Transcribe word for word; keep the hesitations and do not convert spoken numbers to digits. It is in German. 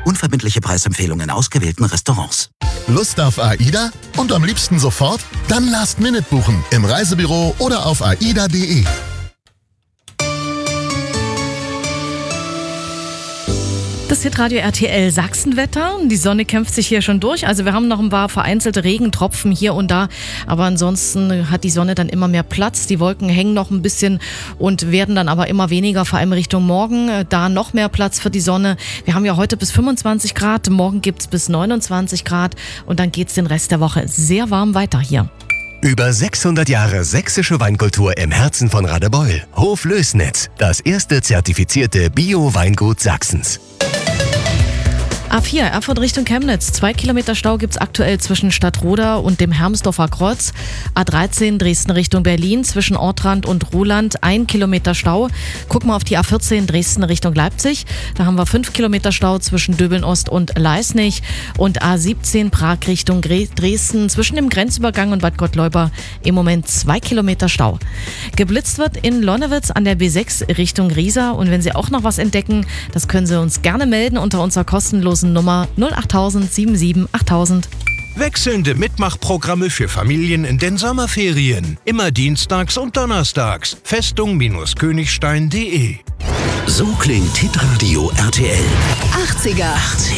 Unverbindliche Preisempfehlungen in ausgewählten Restaurants. Lust auf AIDA? Und am liebsten sofort? Dann Last Minute buchen. Im Reisebüro oder auf aida punkt de. Das Hitradio R T L Sachsenwetter. Die Sonne kämpft sich hier schon durch. Also wir haben noch ein paar vereinzelte Regentropfen hier und da. Aber ansonsten hat die Sonne dann immer mehr Platz. Die Wolken hängen noch ein bisschen und werden dann aber immer weniger, vor allem Richtung Morgen. Da noch mehr Platz für die Sonne. Wir haben ja heute bis fünfundzwanzig Grad. Morgen gibt's bis neunundzwanzig Grad. Und dann geht's den Rest der Woche sehr warm weiter hier. Über sechshundert Jahre sächsische Weinkultur im Herzen von Radebeul. Hof Lößnitz, das erste zertifizierte Bio-Weingut Sachsens. A vier, Erfurt Richtung Chemnitz. Zwei Kilometer Stau gibt's aktuell zwischen Stadtroda und dem Hermsdorfer Kreuz. A dreizehn, Dresden Richtung Berlin, zwischen Ortrand und Roland. Ein Kilometer Stau. Guck mal auf die A vierzehn, Dresden Richtung Leipzig. Da haben wir fünf Kilometer Stau zwischen Döbeln-Ost und Leisnig. Und A siebzehn, Prag Richtung Dresden, zwischen dem Grenzübergang und Bad Gottleuba. Im Moment zwei Kilometer Stau. Geblitzt wird in Lonnewitz an der B sechs Richtung Riesa. Und wenn Sie auch noch was entdecken, das können Sie uns gerne melden unter unserer kostenlosen Nummer null acht null null sieben sieben acht null null null. Wechselnde Mitmachprogramme für Familien in den Sommerferien. Immer dienstags und donnerstags. Festung-Königstein punkt de. So klingt Hitradio R T L. achtziger. achtzig.